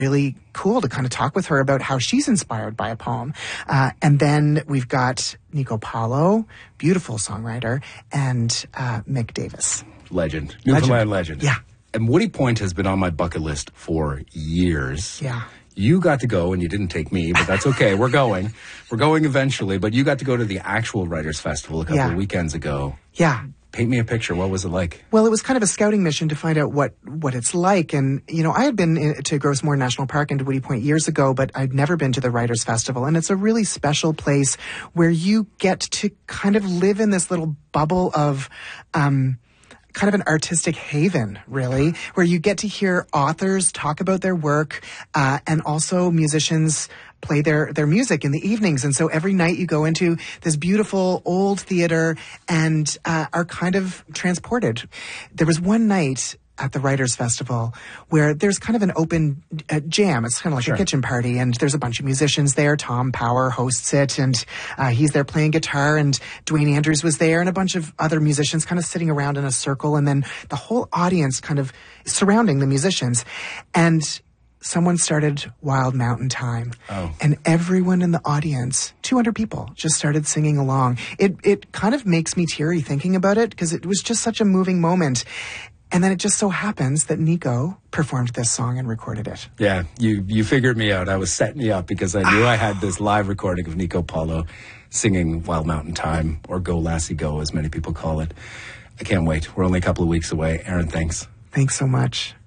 really cool to kind of talk with her about how she's inspired by a poem. And then we've got Nico Paulo, beautiful songwriter, and Mick Davis. Legend. Newfoundland legend. Yeah. And Woody Point has been on my bucket list for years. Yeah. You got to go, and you didn't take me, but that's okay. We're going. We're going eventually. But you got to go to the actual Writers' Festival a couple of weekends ago. Yeah. Paint me a picture. What was it like? Well, it was kind of a scouting mission to find out what it's like. And, you know, I had been to Grossmore National Park and to Woody Point years ago, but I'd never been to the Writers' Festival. And it's a really special place where you get to kind of live in this little bubble of kind of an artistic haven, really, where you get to hear authors talk about their work and also musicians play their music in the evenings. And so every night you go into this beautiful old theater and are kind of transported. There was one night at the Writers' Festival where there's kind of an open jam. It's kind of like a kitchen party, and there's a bunch of musicians there. Tom Power hosts it, and he's there playing guitar, and Dwayne Andrews was there, and a bunch of other musicians kind of sitting around in a circle, and then the whole audience kind of surrounding the musicians. And someone started Wild Mountain Time. Oh. And everyone in the audience, 200 people, just started singing along. It kind of makes me teary thinking about it because it was just such a moving moment. And then it just so happens that Nico performed this song and recorded it. Yeah, you figured me out. I was setting you up because I knew I had this live recording of Nico Paulo singing Wild Mountain Time, or Go Lassie Go, as many people call it. I can't wait. We're only a couple of weeks away. Aaron, thanks. Thanks so much.